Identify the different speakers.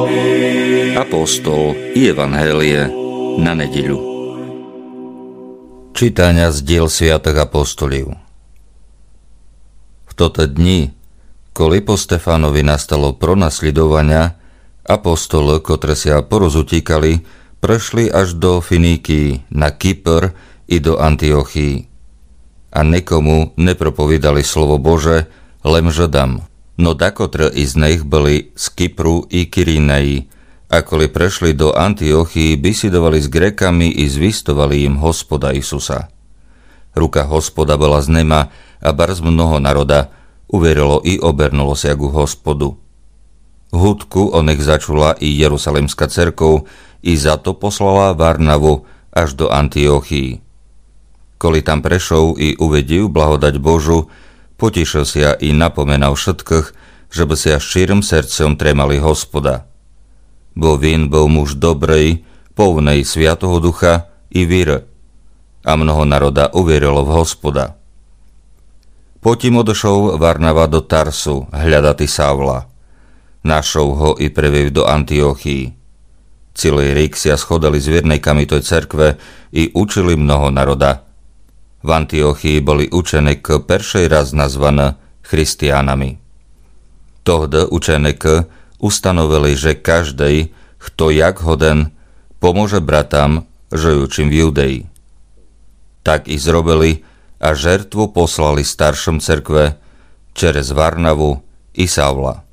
Speaker 1: Apoštol i evanhélie na nedeľu. Čítania z diel sviatých apostolív. V toto dni, koli po Stefánovi nastalo pronasledovania, apostole, ktoré sa porozutíkali, prešli až do Finíkii, na Kypr i do Antiochii. A nikomu nepropovídali slovo Bože, len Židám. No dakotre z nich boli z Kypru i Kyrineji, a koli prešli do Antiochii, bisidovali s Grékami i zvistovali im Hospoda Isusa. Ruka Hospoda bola z nema a barz mnoho národa uverilo i obernulo sa ku Hospodu. Hudku o nich začula i Jerusalemská cerkov i za to poslala Varnavu až do Antiochii. Koli tam prešov i uvedil blahodať Božu, potišil sa i napomenal všetkých, že by sa šírom srdcom tremali Hospoda. Bo vin bol muž dobrej, povnej Sviatoho Ducha i víry, a mnoho národa uverilo v Hospoda. Potom odošol Varnava do Tarsu hľadati Savla. Našol ho i previv do Antiochii. Celý rík sa schodali s viernikami toj cerkve i učili mnoho národa. V Antiochii boli učeník peršej raz nazvané Christiánami. Tohdy učeník ustanovili, že každej, kto jak hoden, pomôže bratam, žijúcim v Judei. Tak i zrobili a žertvu poslali staršom cerkve čerez Varnavu i Savla.